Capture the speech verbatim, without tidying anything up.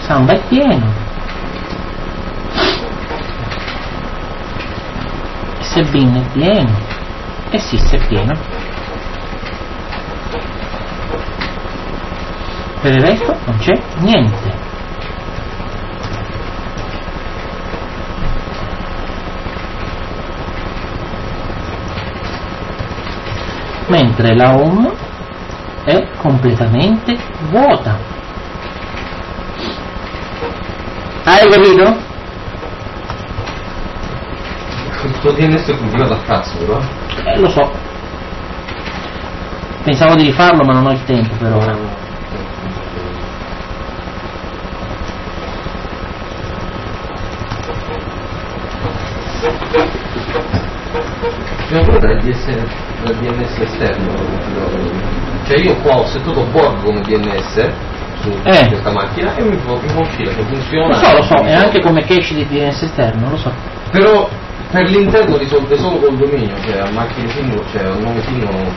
Samba è pieno. S bin è pieno. E sys è pieno. Per il resto non c'è niente. Mentre la home è completamente vuota. Hai capito? Il tuo D N S è complicato a cazzo, però. Eh, lo so. Pensavo di rifarlo, ma non ho il tempo per ora. Prima cosa è D N S esterno. Cioè io qua ho settato Borg come D N S su Eh. questa macchina e mi fa mi fa uscire che funziona. Lo so, lo so, e anche come cache di D N S esterno, lo so. Però per l'interno risolve solo col dominio, cioè a macchine singolo, cioè a nome singolo non